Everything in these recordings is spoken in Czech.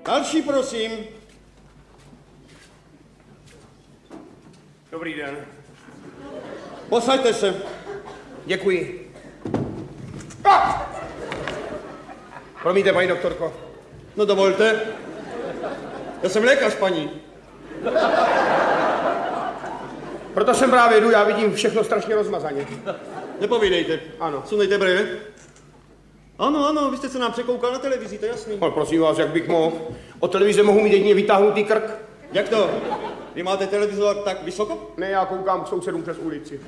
Další, prosím. Dobrý den. Posaďte se. Děkuji. Promiňte, paní doktorko. No dovolte. Já jsem lékař, paní. Proto jsem právě jdu, já vidím všechno strašně rozmazaně. Nepovídejte. Ano. Sundejte brýle. Ano, vy jste se nám překoukal na televizi, to je jasný. No, prosím vás, jak bych mohl? Od televize mohu mít jedině vytáhnutý krk. Jak to? Vy máte televizor tak vysoko? Ne, já koukám k sousedům přes ulici.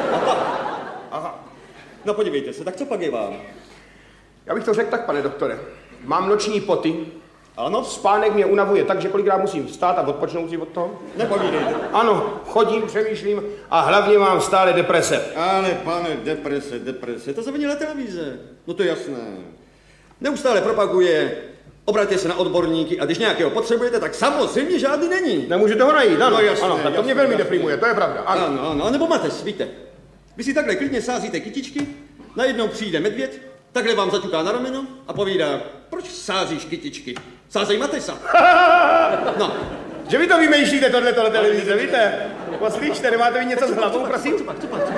Aha. No podívejte se, tak co pak je vám? Já bych to řekl tak, pane doktore. Mám noční poty. Ano? Spánek mě unavuje tak, že kolikrát musím vstát a odpočnout si od toho. Nepovídejte. Ano, chodím, přemýšlím a hlavně mám stále deprese. Ale pane, deprese, to zavinila televize. No to je jasné. Neustále propaguje, obraťte se na odborníky a když nějakého potřebujete, tak samozřejmě žádný není. Nemůžete ho najít, ano. No jasné, ano, tak to mě velmi deprimuje, to je pravda. Ano, nebo máte, víte. Vy si takhle klidně sázíte kytičky, najednou přijde medvěd, takhle vám zaťuká na rameno a povídá, proč sázíš kytičky? Sázej Matesa. No. Že vy to vymýšlíte, tohle televize, víte? Poslyšte, nemáte vy něco s hlavou, prosím? Co pak?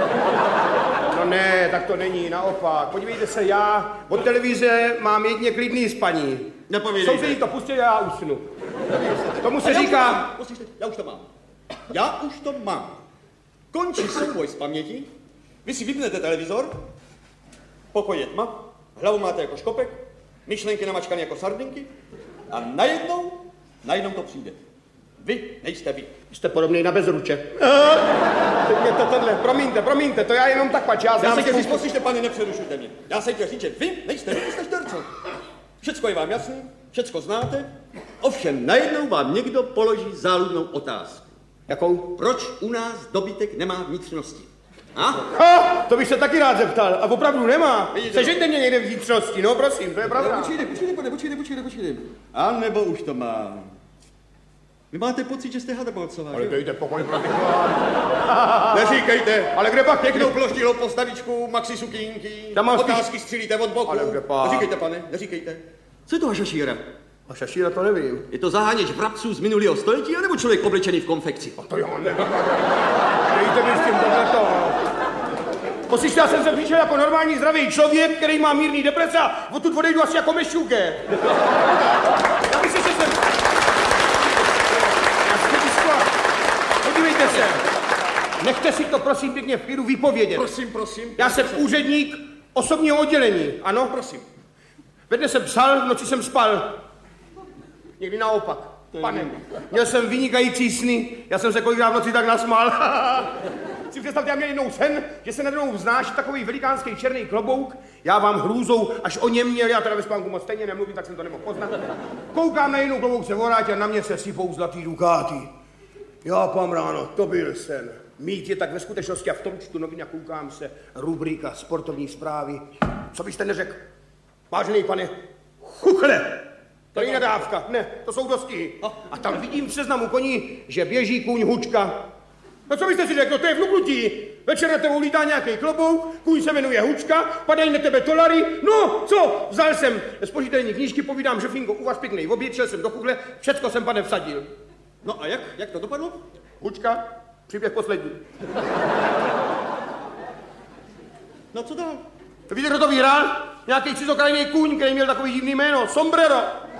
No ne, tak to není, naopak. Podívejte se, já od televize mám jedině klidný spaní. Nepovídejte. Sousedí to pustí a já usnu. Tomu se říká... Já už to mám. Končí souboj s pamětí, vy si vypnete televizor, pokoj je tma, hlavu máte jako škopek, myšlenky namačkané jako sardinky a najednou to přijde. Vy nejste vy. Jste podobný na Bezruče. Teď mě to tohle, promiňte, to já jenom tak pač, já znám... Poslyšte, pane, nepřerušujte mě. Já se chtěl říct, že vy nejste šterce. Všecko je vám jasný, všecko znáte, ovšem najednou vám někdo položí záludnou otázku. Jakou? Proč u nás dobytek nemá vnitřnosti? To bych se taky rád zeptal. A opravdu nemá. Sežeňte mě někde vnitřnosti, no prosím, to je pravda. Počkejte. A nebo už to má. Vy máte pocit, že jste Hadamorcová, Ale že? dejte pokoj, prosím. Neříkejte. Ale kde pak? Pěknou ploštilou postavičku, maxi sukínky, Tam má otázky střílíte od boku. Ale kde pak? Neříkejte, pane, neříkejte. Co je to hašašíra? A šašíra to nevím. Je to zaháněč vrabců z minulého století, anebo člověk oblečený v konfekci? To já nevím. Dejte mi s tím tohleto. Poslyšte, já jsem se přišel jako normální zdravý člověk, který má mírný deprese a odtud odejdu asi jako mešťuke. Já myslím, že jsem... Podívejte se. Nechte si to, prosím, pěkně v klidu vypovědět. Prosím. Já jsem úředník osobního oddělení, ano? Prosím. Ve dne jsem psal, v noci jsem spal. Někdy naopak. Pane, měl jsem vynikající sny, já jsem se kolikrát v noci tak nasmál. Si představte, já měl jednou sen, že se nade mnou vznáší takový velikánský černý klobouk, já vám hrůzou, až o něm měl, já teda ve spánku moc stejně nemluvím, tak jsem to nemohl poznat. Koukám na jinou klobouk, se vrátil a na mě se sypou zlatý dukáty. Já pám ráno, to byl sen. Mít je tak ve skutečnosti a v tom čtu novin a koukám se, rubrika sportovní zprávy. Co byste neřekl? Vážený pane, chuchle! To není nadávka, ne, to jsou dostihy. A tam vidím v seznamu koní, že běží kůň Hučka. No co byste si řekl, to je vnuknutí. Večer na tebou lítá nějaký klobouk, kůň se jmenuje Hučka, padají na tebe dolary. No, co? Vzal jsem z požitelní knížky, povídám, Žofinko, u vás pěkný oběd, šel jsem do chuchle, všecko jsem, pane, vsadil. No a jak to dopadlo? Hučka, příběh poslední. No co dál? Víte, kdo to vyhrál? Nějaký cizokrajný kůň, který měl takový divný jméno. Sombrero.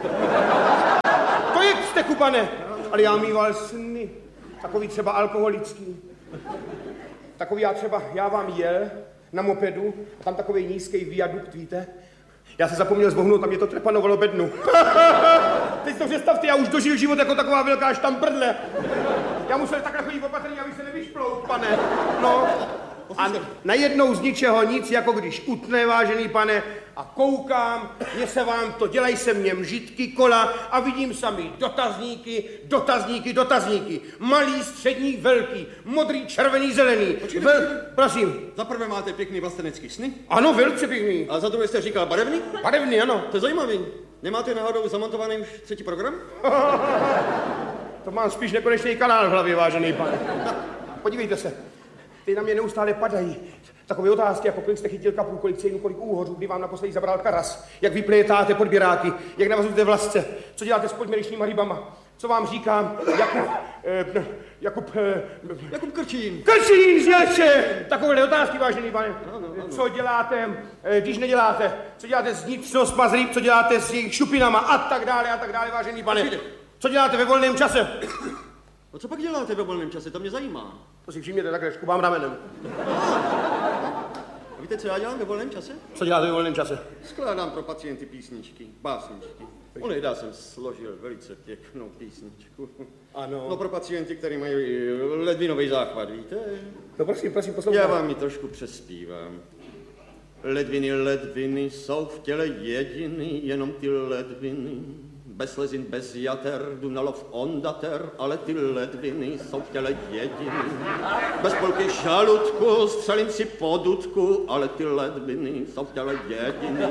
To je steku, pane. Ale já mýval sny. Takový třeba alkoholický. Takový já vám jel na mopedu a tam takový nízký viadukt, víte? Já se zapomněl zvohnout a mě to trepanovalo bednu. Teď to představte, já už dožil život jako taková velká štamprdle. Já musel takhle chodit opatrně, abych se nevyšplout, pane. No. A najednou z ničeho nic, jako když utne, vážený pane, a koukám, mně se vám to, dělají se mně mžitky, kola a vidím sami dotazníky. Malý, střední, velký, modrý, červený, zelený. Prosím. Za prvé máte pěkný vlastenecký sny. Ano, velice pěkný. A za druhé jste říkal barevný? Barevný, ano. To je zajímavý. Nemáte náhodou zamontovaný už třetí program? To mám spíš nekonečný kanál v hlavě, vážený pane. Podívejte se. Ty na mě neustále padají. Takové otázky, jako kolik jste chytil kapů, kolik cejnů, kolik úhořů, kdy vám naposledy zabral karas, jak vyplétáte podběráky, jak navazujete vlasce, co děláte s podměrečnýma rybama, co vám říkám Jakub Krčín. Krčín, znělče! Takové otázky, vážený pane. No. Co děláte, když neděláte? Co děláte s vnitřnostma z ryb, co děláte s jejich šupinama a tak dále, vážený pane. Co děláte ve volném čase? A co pak děláte ve volném čase? To mě zajímá. To si všimněte, takhle škubám ramenem. A víte, co já dělám ve volném čase? Co děláte ve volném čase? Skládám pro pacienty písničky, básničky. Onehdy jsem složil velice pěknou písničku. Ano. No pro pacienty, kteří mají ledvinový záchvat, víte? No prosím, poslouchám. Já vám ji trošku přespívám. Ledviny jsou v těle jediny, jenom ty ledviny. Bez slezin, bez jater, jdu na lov ondater, ale ty ledviny jsou v těle jediny. Bez polky žaludku, střelím si po dudku, ale ty ledviny jsou v těle jediny.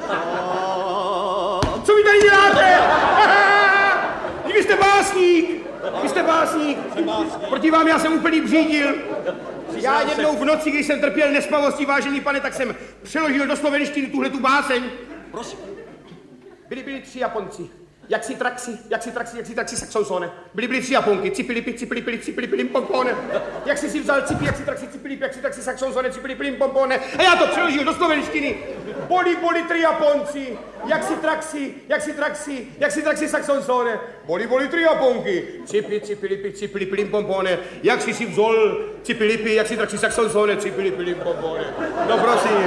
Co vy tady děláte? Vy jste básník! Proti vám já jsem úplný břídil. Já jednou v noci, když jsem trpěl nespavostí, vážený pane, tak jsem přeložil do slovenštiny tuhletu báseň. Prosím. Byli 3 Japonci. Jak si traxi, saxonsone. Byli 3 Japonky. Cipili, pompone. Jak si vzal cipi, jak si traxi, saxonsone, cipili, pompone. A já to přeložil do slovenštiny. Boli 3 Japonci. Jak si traxi, saxonsone. Boli 3 Japonky. Cipili, pompone. Jak si vzal cipili, jak si traxi, saxonsone, cipili, pompone. No prosím.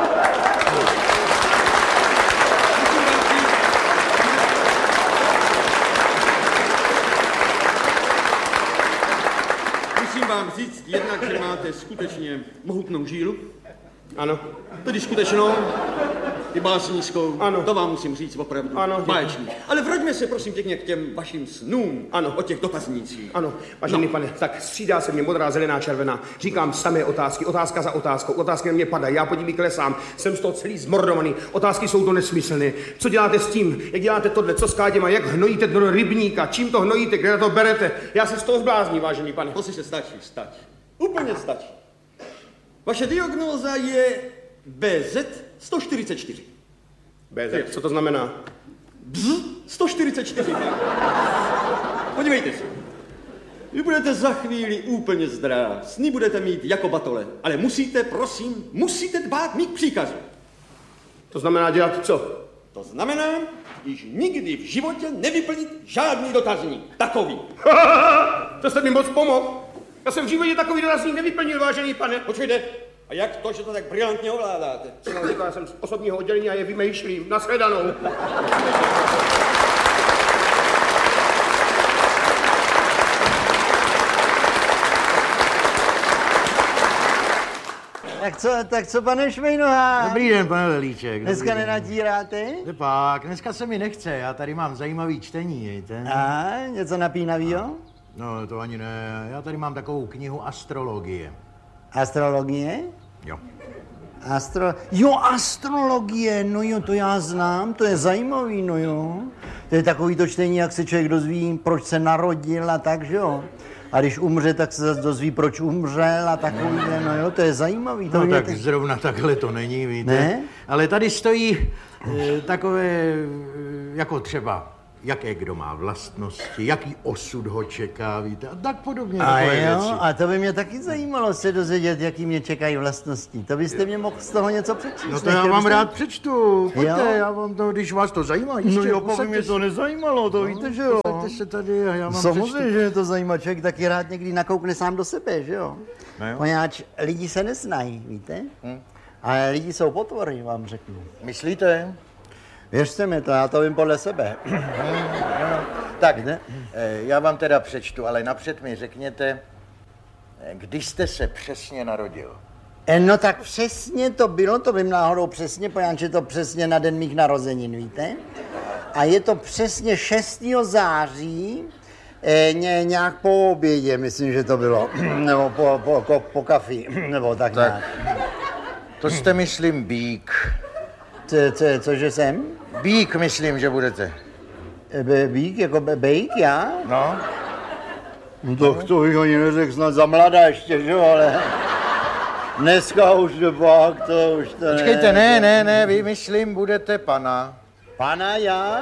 Musím vám říct jednak, že máte skutečně mohutnou žílu. Ano. Tedy skutečnou, i básnickou. Ano. To vám musím říct opravdu. Ano. Báječný. Ale vraťme se prosím pěkně k těm vašim snům. Ano. O těch dotaznících. Ano, vážený pane, tak střídá se mě modrá, zelená, červená. Říkám samé otázky, otázka za otázkou. Otázky na mě padají, já pod nimi klesám. Jsem z toho celý zmordovaný. Otázky jsou to nesmyslné. Co děláte s tím? Jak děláte tohle? Co s káděma? Jak hnojíte do rybníka? Čím to hnojíte? Kde na to berete? Já se z toho zblázním, vážený pane. Poslyšte, stačí. Úplně stačí. Vaše diagnóza je BZ 144. BZ, co to znamená? 144. Podívejte se. Vy budete za chvíli úplně zdráv. Sny budete mít jako batole. Ale musíte dbát mých příkazů. To znamená dělat co? To znamená, již nikdy v životě nevyplnit žádný dotazník. Takový. To jste mi moc pomohl. Já jsem v životě takový dotazník nevyplnil, vážený pane. Počkejte, a jak to, že to tak brilantně ovládáte? Jsem říkal, jsem z osobního oddělení a je vymýšlím. Nashledanou. Tak co, pane Švejnoha? Dobrý den, pane Velíček. Dneska nenadíráte? Pak, dneska se mi nechce, já tady mám zajímavý čtení, víte? A něco napínavýho? No, to ani ne, já tady mám takovou knihu astrologie. Astrologie? Jo. Astrologie, no jo, to já znám, to je zajímavý, no jo. To je takový to čtení, jak se člověk dozví, proč se narodil a tak, že jo. A když umře, tak se zase dozví, proč umřel a takový, no jo, to je zajímavý. To no tak zrovna takhle to není, víte. Ne? Ale tady stojí takové, jako třeba, jaké kdo má vlastnosti, jaký osud ho čeká, víte, a tak podobně. A jo, věci. a to by mě taky zajímalo se dozvědět, jaký mě čekají vlastnosti. To byste mě mohl z toho něco přečíst. No to já vám rád přečtu, pojďte, Jo? já vám to, když vás to zajímá, jistě, No jo, pokud mě to nezajímalo, to víte, že jo. Posaďte se tady a já vám Samozřejmě, přečtu. že mě to zajímá, člověk taky rád někdy nakoukne sám do sebe, že jo. No jo. Poněvadž lidi se neznají, víte? Ale lidi jsou potvory, vám řeknu. Myslíte? Věřte mi to, já to vím podle sebe. Tak, já vám teda přečtu, ale napřed mi řekněte, kdy jste se přesně narodil. No tak přesně to bylo, to vím náhodou přesně, poněvadž je to přesně na den mých narozenin, víte? A je to přesně 6. září, nějak po obědě, myslím, že to bylo, nebo po kafi, nebo tak nějak. To jste, myslím, Bík. Cože jsem? Bík, myslím, že budete. Bík, jako bejk, já? No. No to bych ani neřekl, snad za mladá ještě, že jo, ale... Dneska už to pak, to už to Počkejte, ne, vy myslím budete pana. Pana já?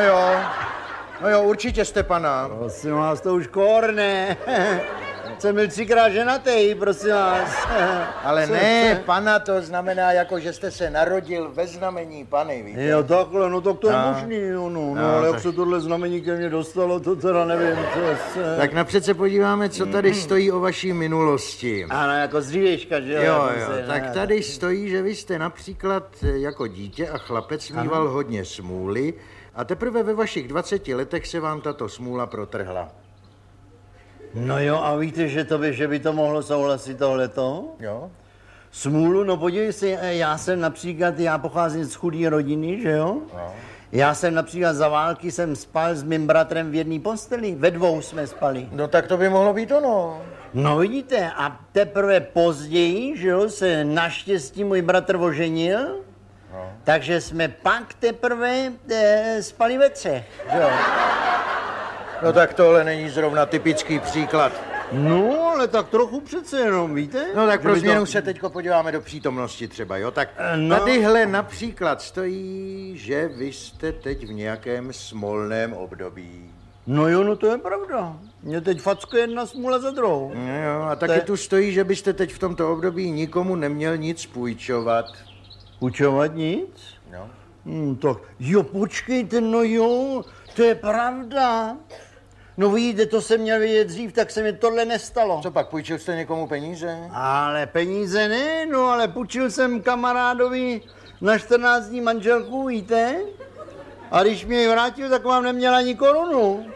No jo, určitě jste pana. Prosím vás, to už korne. Jsem byl 3krát ženatý, prosím vás. Ale ne, pana to znamená jako, že jste se narodil ve znamení pany, víte? Jo, takhle, no tak to je možný, jo, no, ale jak se tohle znamení ke mně dostalo, to teda nevím, co se... Tak napřed se podíváme, co tady stojí o vaší minulosti. Ano, jako z dřívějška, že Jo, tak tady stojí, že vy jste například jako dítě a chlapec mýval hodně smůly a teprve ve vašich 20 letech se vám tato smůla protrhla. No jo, a víte, že by to mohlo souhlasit tohleto? Jo? Smůlu, no podívej se, já pocházím z chudé rodiny, že jo? No. Já jsem například za války jsem spal s mým bratrem v jedné posteli, ve dvou jsme spali. No tak to by mohlo být ono. No vidíte, a teprve později, že jo, se naštěstí můj bratr oženil, takže jsme pak teprve spali ve třech, že jo? No tak tohle není zrovna typický příklad. No, ale tak trochu přece jenom, víte? No tak Že pro by změnu se teďko podíváme do přítomnosti třeba, jo? Tak tadyhle například stojí, že vy jste teď v nějakém smolném období. No jo, no to je pravda. Mě teď fackuje jedna smůla za druhou. No jo, a taky tu stojí, že byste teď v tomto období nikomu neměl nic půjčovat. Půjčovat nic? Jo. Tak, jo, počkejte, no jo, to je pravda. No vidíte, to jsem měl vědět dřív, tak se mi tohle nestalo. Co pak, půjčil jste někomu peníze? Ale peníze ne, no ale půjčil jsem kamarádovi na 14 dní manželku, víte? A když mě ji vrátil, tak vám neměla ani korunu.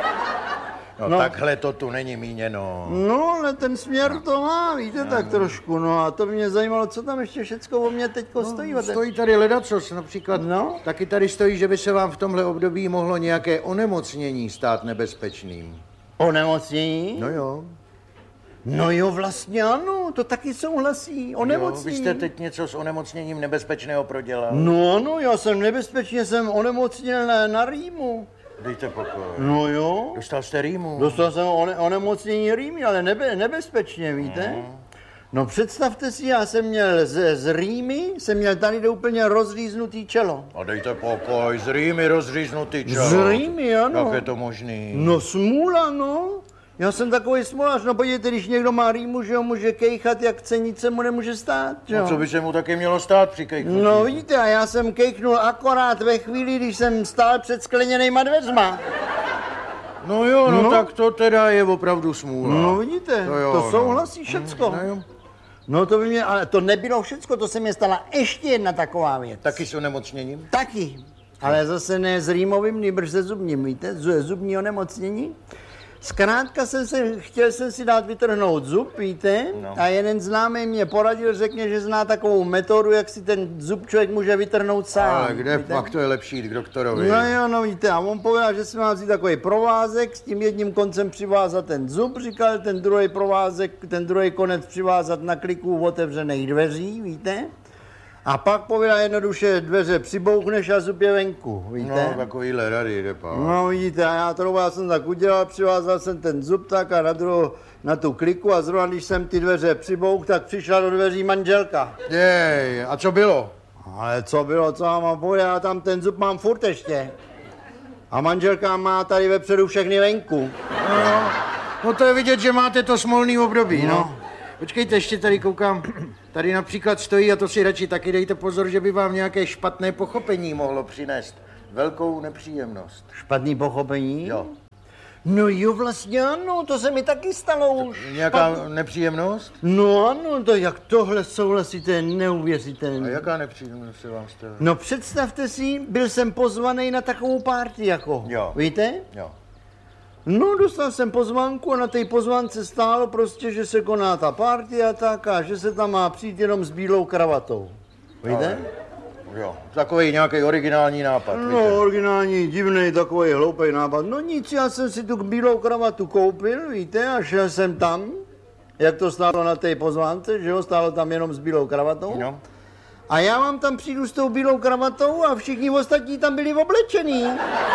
No takhle to tu není míněno. No, ale ten směr to má, víte, tak trošku, no a to by mě zajímalo, co tam ještě všecko o mě teďko stojí. Stojí tady ledacos, například. No. Taky tady stojí, že by se vám v tomhle období mohlo nějaké onemocnění stát nebezpečným. Onemocnění? No jo. No jo, vlastně ano, to taky souhlasí, onemocnění. Vy jste teď něco s onemocněním nebezpečného prodělal. No, já jsem onemocněl na rýmu. Dejte pokoj. No jo. Dostal jste rýmu? Dostal jsem onemocnění rýmy, ale nebezpečně, víte? No představte si, já jsem měl z rýmy, jsem měl tady úplně rozříznutý čelo. A dejte pokoj, z rýmy rozříznutý čelo. Z rýmy, ano. Jak je to možný? No smůla, no. Já jsem takový smolař, no podívejte, když někdo má rýmu, že ho může kejchat, jak chce, nic se mu nemůže stát, že jo? No co by se mu taky mělo stát při kejchnutí? No vidíte, a já jsem kejchnul akorát ve chvíli, když jsem stál před skleněnejma dveřma. No jo, no tak to teda je opravdu smůla. No vidíte, to souhlasí všecko. No jo. No to by mě, ale to nebylo všecko, to se mě stala ještě jedna taková věc. Taky s onemocněním? Taky, ale zase ne s rýmovým, nýbrž se zubním, víte, zubní onemocnění. Zkrátka chtěl jsem si dát vytrhnout zub, víte, a jeden známý mě poradil, řekne, že zná takovou metodu, jak si ten zub člověk může vytrhnout sám. Ale kde víte? pak to je lepší jít k doktorovi? No jo, no víte, a on povedal, že si má vzít takový provázek, s tím jedním koncem přivázat ten zub, říkal, ten druhý provázek, ten druhý konec přivázat na kliku otevřených dveří, víte. A pak povedal jednoduše, dveře přibouchneš a zub je venku, víte. No, takovýhle rady jde pak. No vidíte, a já jsem tak udělal, přivázal jsem ten zub tak a na tu kliku a zrovna když jsem ty dveře přibouch, tak přišla do dveří manželka. Jej, a co bylo? Ale co bylo, co mám povědět, já tam ten zub mám furt ještě. A manželka má tady vepředu všechny venku. No to je vidět, že máte to smolný období, no. Počkejte, ještě tady koukám, tady například stojí, a to si radši taky dejte pozor, že by vám nějaké špatné pochopení mohlo přinést velkou nepříjemnost. Špatný pochopení? Jo. No jo, vlastně ano, to se mi taky stalo už. Nějaká nepříjemnost? No ano, to jak tohle souhlasíte, neuvěřitelné. A jaká nepříjemnost se vám stala? No představte si, byl jsem pozvaný na takovou party jako, víte? Jo. No, dostal jsem pozvánku a na té pozvánce stálo prostě, že se koná ta party a tak a že se tam má přijít jenom s bílou kravatou. Víte? Jo, takový nějaký originální nápad, víte? No, originální, divný, takový hloupý nápad. No nic, já jsem si tu bílou kravatu koupil, víte, a šel jsem tam, jak to stálo na té pozvánce, že jo, stálo tam jenom s bílou kravatou. No. A já vám tam přijdu s tou bílou kravatou a všichni ostatní tam byli oblečení.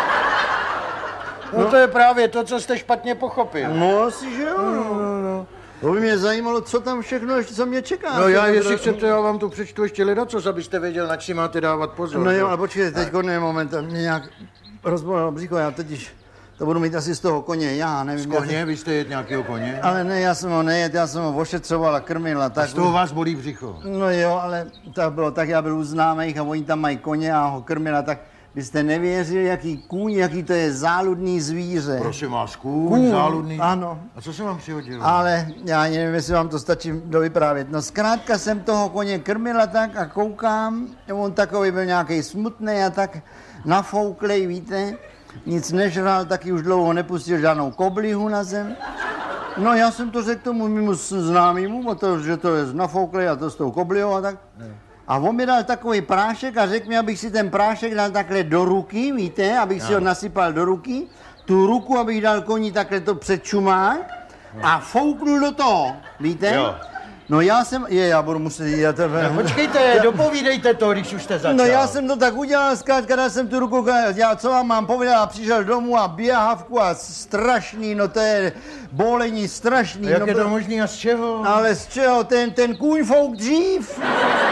No to je právě to, co jste špatně pochopil. No, asi že jo. No. To by mě zajímalo, co tam všechno, ještě co mě čeká. No já, jestli chcete, já vám to přečtu ještě ledacos, abyste věděl, na si máte dávat pozor. No jo, ale počkejte, teď ne moment, mě nějak rozbolelo břicho, já totiž to budu mít asi z toho koně, já nevím. Z koně? Vy jste jet nějakého koně? Ale ne, já jsem ho nejet, já jsem ho ošetřoval a krmil a tak. A z toho vás bolí břicho? No jo, ale tak bylo tak, já byl u známých a oni tam mají koně a ho krmil a tak. Byste nevěřili, jaký kůň, jaký to je záludný zvíře. Prosím vás, kůň záludný? Ano. A co se vám přihodilo? Ale já nevím, jestli vám to stačí dovyprávět. No zkrátka jsem toho koně krmil a tak a koukám, on takový byl nějaký smutný a tak nafouklej, víte. Nic nežral, taky už dlouho nepustil žádnou koblihu na zem. No já jsem to řekl tomu mému známému, že to je nafouklej a to s tou koblihou a tak. A on mi dal takový prášek a řekl mi, abych si ten prášek dal takhle do ruky, víte, abych si ho nasypal do ruky, tu ruku, abych dal koni takhle to před čumák a fouknul do toho, víte? Jo. No já budu muset jít. Počkejte, dopovídejte to, když už jste začal. No já jsem to tak udělal, zkrátka dal jsem tu ruku, já co vám mám povědět, a přišel domů a běhavku a strašný, no to je bolení strašný. A jak no, je to možný a z čeho? Ale z čeho, ten kůň fouk dřív.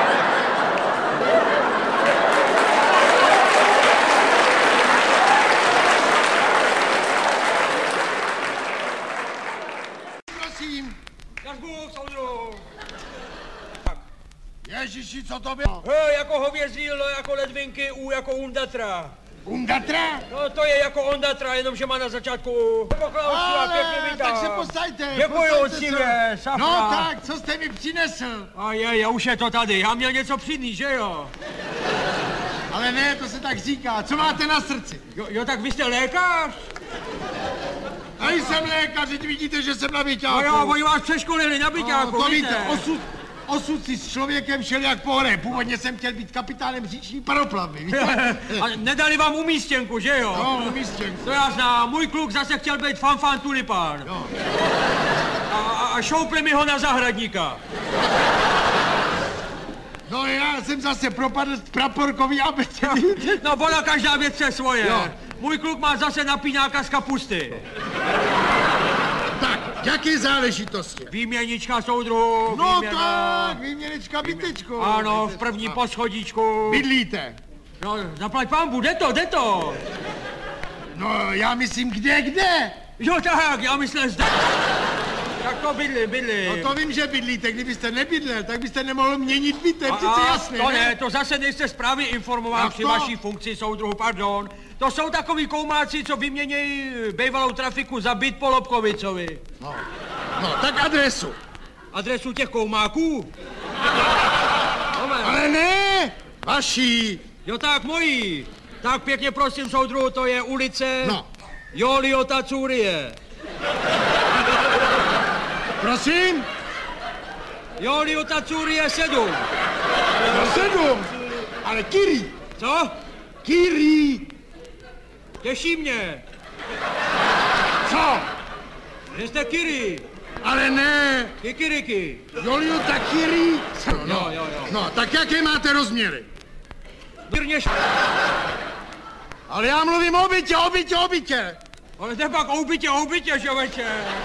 Ježiši, co to bylo? Jako hovězí, jako ledvinky, U jako Undatra. Undatra? No to je jako Ondatra, jenomže má na začátku Ale, tak se posaďte. Děkuju, cíle, safra. No tak, co jste mi přinesl? A já už je to tady, já měl něco přinést, že jo? Ale ne, to se tak říká. Co máte na srdci? Jo, tak vy jste lékař? A jsem lékař, teď vidíte, že jsem na byťáku. No jo, oni vás přeškolili na byťáku, to víte, osud si s člověkem šel jak po hře. Původně jsem chtěl být kapitánem říční paroplavy, víte? A nedali vám umístěnku, že jo? No, umístěnku. To já znám, můj kluk zase chtěl být fanfan tulipán. Jo. A šoupli mi ho na zahradníka. No já jsem zase propadl praporkový abecedy. No ona každá věc je svoje. Jo. Můj kluk má zase napíňáka z kapusty. Tak, jaké záležitosti? Výměnička soudruhu. No výměna. tak, výměnička bytečku. Ano, v prvním poschodíčku. Bydlíte? No, zaplať pánbu, jde to. No, já myslím, kde? Jo tak, já myslel zde. Tak to bydli. No to vím, že bydlíte. Kdybyste nebydlel, tak byste nemohl měnit byt, to je přece jasné, to ne? To zase nejste správně informován při to? vaší funkci, soudruhu, pardon. To jsou takový koumáci, co vyměnějí bývalou trafiku za byt po Lobkovicovi. No, tak adresu. Adresu těch koumáků? Ale ne, vaší. Jo tak, mojí. Tak pěkně prosím, soudruhu, to je ulice Joliota Curie. Prosím? Joliota Curie 7. No 7. Ale Kiri. Co? Kiri. Těší mě. Co? Že jste Kiri. Ale ne. Kikiriky. Joliota Kiri. Jo. No, tak jaké máte rozměry? Mírně Ale já mluvím o bytě. Ale jde pak o bytě, člověče.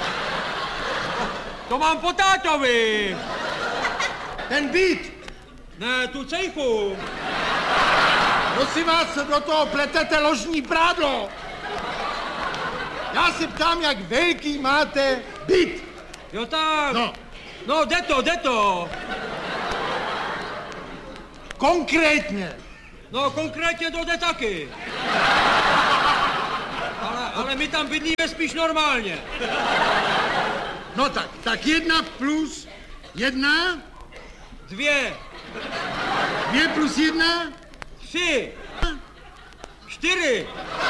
To mám po tátovi. Ten byt. Ne, tu cejchu. Prosím vás, do toho pletete ložní prádlo. Já se ptám, jak velký máte byt. Jo tak. No, jde to. Konkrétně. No, konkrétně to jde taky. Ale my tam bydlíme spíš normálně. No tak 1 plus 1. 2. 2 plus 1. 3. 4.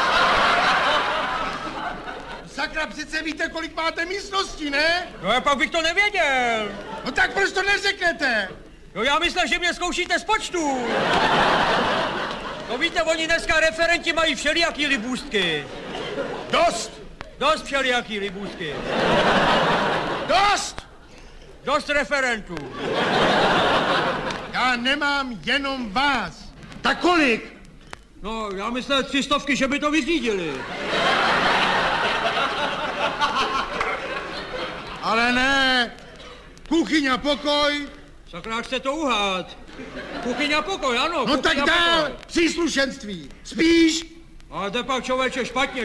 Sakra, přece víte, kolik máte místností, ne? No, pak bych to nevěděl. No tak proč to neřeknete? No, já myslel, že mě zkoušíte z počtu. No víte, oni dneska referenti mají všelijaký libůstky. Dost všelijaký libůstky. Dost referentů. Já nemám jenom vás. Tak kolik? No, já myslel 300, že by to vyřídili. Ale ne, kuchyň a pokoj. Sakra, jak jste to uhad. Kuchyň a pokoj, ano. No tak kuchyň a dál, pokoj. příslušenství. Spíš? Ale to pak člověče, špatně.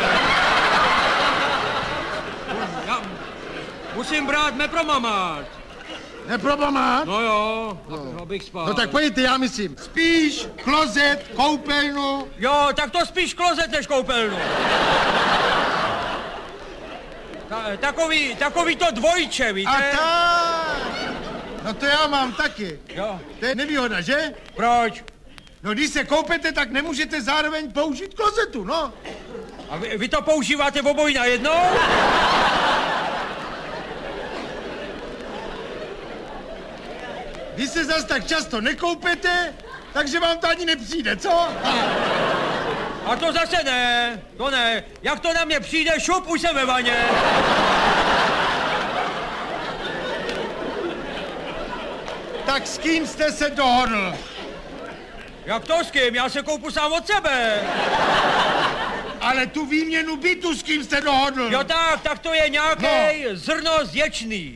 Já musím brát mepromamát. Neprobamát? No jo, abych spal. No tak pojďte, já myslím. Spíš, klozet, koupelnu. Jo, tak to spíš klozet než koupelnu. Takový to dvojče, víte? A tak. No to já mám taky. Jo. To je nevýhoda, že? Proč? No když se koupete, tak nemůžete zároveň použít klozetu, no. A vy to používáte obojí najednou? Vy se zas tak často nekoupete, takže vám to ani nepřijde, co? A to zase ne, to ne. Jak to na mě přijde, šup, už jsem ve vaně. Tak s kým jste se dohodl? Jak to s kým? Já se koupu sám od sebe. Ale tu výměnu bytu s kým jste dohodl? Jo tak to je nějaký zrno zječný.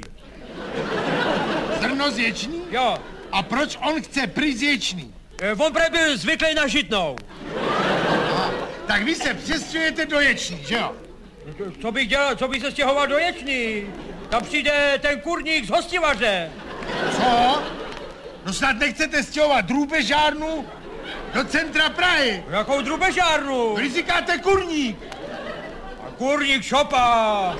Zrno zječný? Jo. A proč on chce prý zječný? On prý byl zvyklý na žitnou. Tak vy se přestěhujete do Ječný, že jo? Co bych dělal, co bych se stěhoval do Ječný? Tam přijde ten kurník z hostivaře. Co? No snad nechcete stěhovat drůbežárnu do centra Prahy. Jakou drubežárnu? Vy říkáte kurník. A kurník šopa.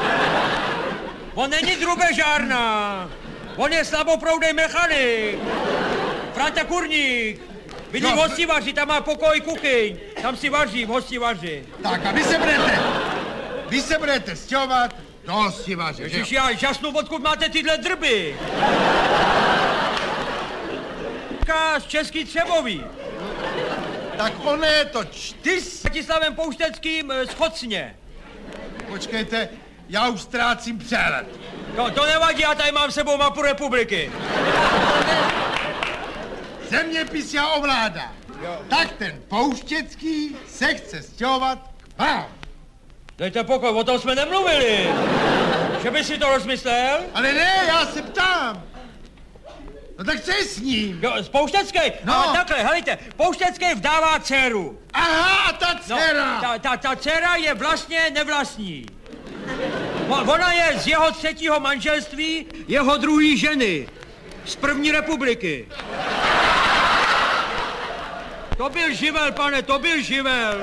On není drubežárna. On je slaboproudej mechanik. Franta Kurník. Bydlí v hostivaři, tam má pokoj, kuchyň. Tam si vaří v hostivaři. Tak a vy se budete stěhovat do hostivaře, že jo? Ježiš, já žasnu, odkud máte tyhle drby. Z Český Třebový. Tak ono je to čtys. Bratislavem Poušteckým z Chocně. Počkejte, já už ztrácím přehled. No, to nevadí, já tady mám s sebou mapu republiky. Zeměpis já ovládám. Tak ten Pouštěcký se chce stěhovat k vám. Dejte pokoj, o tom jsme nemluvili. Že by si to rozmyslel? Ale ne, já se ptám. No tak co je s ním? Jo, z Poušteckej? No. Ale takhle, helejte, Poušteckej vdává dceru. Aha, a ta dcera. No, ta dcera je vlastně nevlastní. Ona je z jeho třetího manželství, jeho druhý ženy. Z první republiky. To byl živel, pane, to byl živel.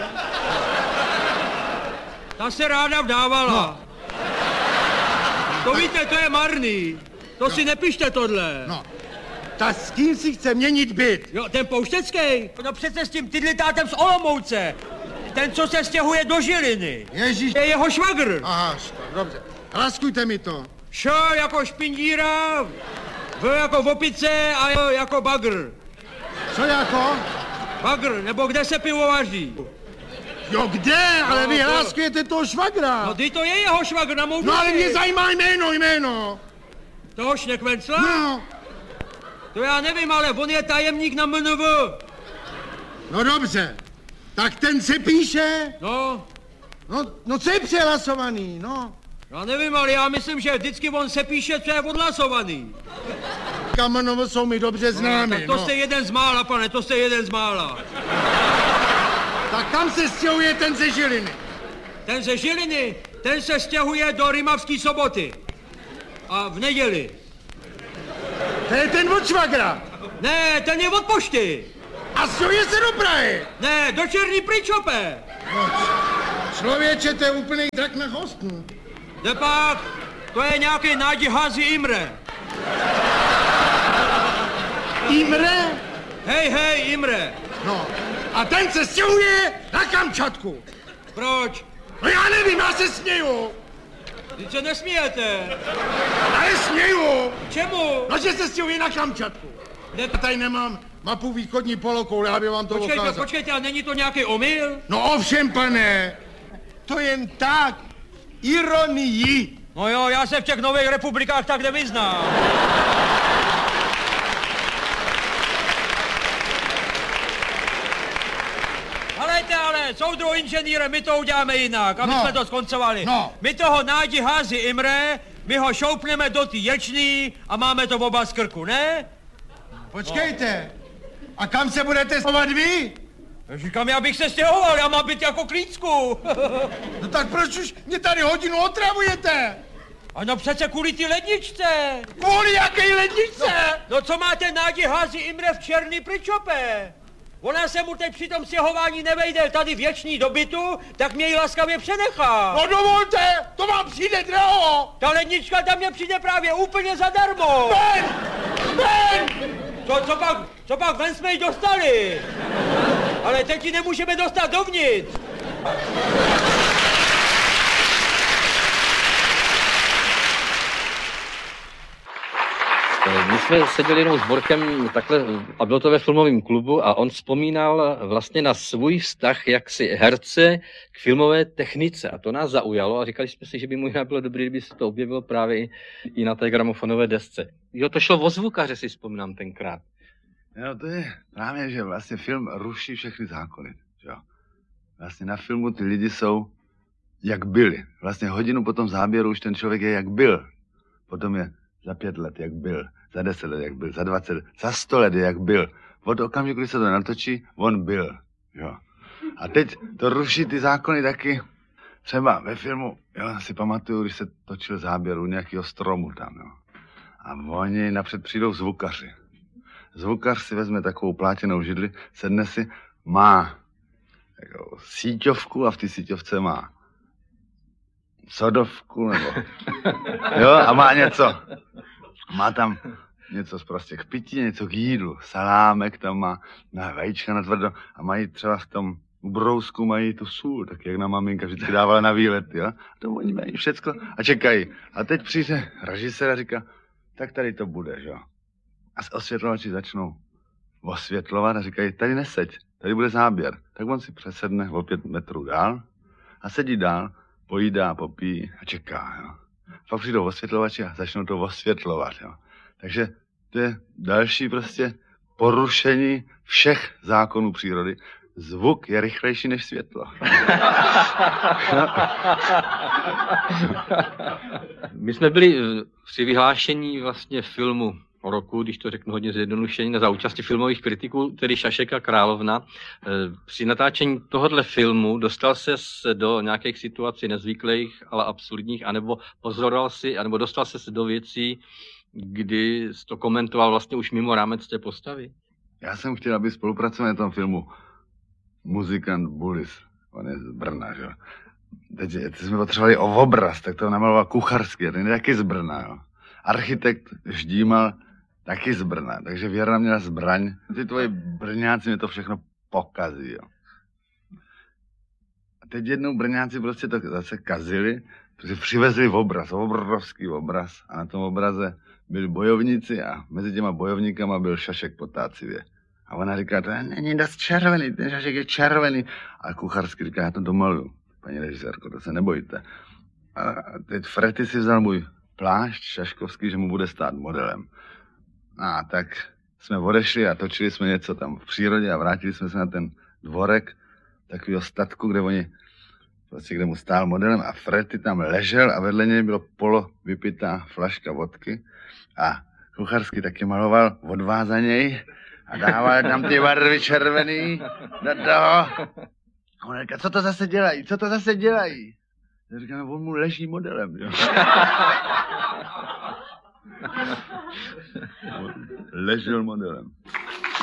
Ta se ráda vdávala. No. To víte, to je marný. To si nepište tohle. No, ta s kým si chce měnit byt? Jo, ten Poušteckej? No přece s tím tydlitátem z Olomouce. Ten, co se stěhuje do Žiliny. Ježíš. Je jeho švagr. Aha, dobře. Raskujte mi to. Š jako špindíra, V jako opice a J jako bagr. Co jako? Bagr, nebo kde se pivo vaří. Jo, kde? Ale No, vy to- hláskujete toho švagra. No, ty to je jeho švagr na mou No ale duši. mě zajímá jméno. Toho Šnekvencla? No, To já nevím, ale on je tajemník na MNV. no dobře. Tak ten se píše. No, No co je přehlasovaný, no. já nevím, ale já myslím, že vždycky on se píše, co je odhlasovaný. Kamenovo jsou mi dobře známy, Tak to no. jste jeden z mála, pane, to jste jeden z mála. Tak kam se stěhuje ten ze Žiliny? Ten ze Žiliny, ten se stěhuje do Rimavské Soboty. A v neděli. To je ten od švagra. Ne, ten je od pošty. A stěhuje se do Prahy. Ne, do Černý Pryčope. No, člověče, to je úplný drak na hostnu. Nepak, to je nějaký Nádi Hazi Imre. Imre? Hej, Imre. No, a ten se stěhuje na Kamčatku. Proč? No já nevím, já se směju. Vy se nesmíjete. Ale směju. Čemu? No, že se stěhuje na Kamčatku. Já tady nemám mapu východní polokoule, já bych vám to ukázal. Počkejte, a není to nějaký omyl? No ovšem, pane, to jen tak, ironii. No jo, já se v těch nových republikách tak nevyznám. Helejte, ale, soudruh inženýre, my to uděláme jinak, aby No. jsme to skoncovali. No. My toho Nádi Hazi Imre my ho šoupneme do ty ječný a máme to oba z krku, ne? Počkejte, a kam se budete schovat vy? Říkám, já bych se stěhoval, já mám být jako klícku. No tak proč už mě tady hodinu otravujete? Ano, přece kvůli ty ledničce. Kvůli jaké ledničce? No co máte Nádě hází Imre v černý pričope? Ona se mu teď při tom stěhování nevejde tady věčný do bytu, tak mě ji laskavě přenechá. No dovolte, to vám přijde draho. Ta lednička tam mě přijde právě úplně zadarmo. Ven! Ven! Co pak ven jsme ji dostali? Ale teď ji nemůžeme dostat dovnitř. My jsme seděli jenom s Borkem takhle, a bylo to ve filmovém klubu, a on vzpomínal vlastně na svůj vztah jaksi herce k filmové technice, a to nás zaujalo a říkali jsme si, že by možná bylo dobré, kdyby se to objevilo právě i na té gramofonové desce. Jo, to šlo o zvukaře, si vzpomínám tenkrát. No to je právě, že vlastně film ruší všechny zákony, jo. Vlastně na filmu ty lidi jsou jak byli. Vlastně hodinu po tom záběru už ten člověk je jak byl. Potom je za 5 let jak byl, za 10 let jak byl, za 20, za 100 let jak byl. Od okamžiku, kdy se to natočí, on byl, jo. A teď to ruší ty zákony taky. Třeba ve filmu, jo, si pamatuju, když se točil záběr u nějakého stromu tam, jo. A oni napřed přijdou zvukaři. Zvukař si vezme takovou plátěnou židli, sedne si, má jako síťovku a v té síťovce má sodovku, nebo jo, a má něco. Má tam něco prostě k pití, něco k jídlu, salámek tam má, vajíčka na tvrdo a mají třeba v tom ubrousku mají tu sůl, tak jak na maminka vždycky dávala na výlet, jo. A to oni mají všecko a čekají. A teď přijde režisér a říká, tak tady to bude, jo. A osvětlovači začnou osvětlovat a říkají, tady neseď, tady bude záběr. Tak on si přesedne o 5 metrů dál a sedí dál, pojídá, popíjí a čeká, jo. Pak přijdou osvětlovači a začnou to osvětlovat, jo. Takže to je další prostě porušení všech zákonů přírody. Zvuk je rychlejší než světlo. My jsme byli při vyhlášení vlastně filmu roku, když to řeknu hodně zjednodušeně, za účasti filmových kritiků, tedy Šašek a Královna. Při natáčení tohohle filmu dostal ses do nějakých situací nezvyklých, ale absurdních, anebo pozoroval si, anebo dostal ses do věcí, kdy jsi to komentoval vlastně už mimo rámec té postavy? Já jsem chtěl, aby spolupracovali na tom filmu muzikant Bulis, on je z Brna, že jo. Teď jsme potřebovali o obraz, tak to namaloval Kucharský, ten je taky z Brna, jo. Architekt Ždímal taky z Brna, takže Věra měla zbraň. Ty tvoji Brňáci mi to všechno pokazí, jo. A teď jednou Brňáci prostě to zase kazili, protože přivezli obraz, obrovský obraz a na tom obraze byli bojovníci a mezi těma bojovníkama byl Šašek Potácivě. A ona říká, to není dost červený, ten Šašek je červený. A Kucharský říká, já to domaluju, paní režisérko, to se nebojte. A teď Frety si vzal můj plášť šaškovský, že mu bude stát modelem. A tak jsme odešli a točili jsme něco tam v přírodě a vrátili jsme se na ten dvorek takového statku, kde oni, prostě kde mu stál modelem a Frety tam ležel a vedle něj bylo polo vypitá flaška vodky a Kucharský taky maloval odvázaněj a dával tam ty barvy červený do toho. A on říká, co to zase dělají, co to zase dělají? Já říkám, on mu leží modelem, jo. Ležel modelem.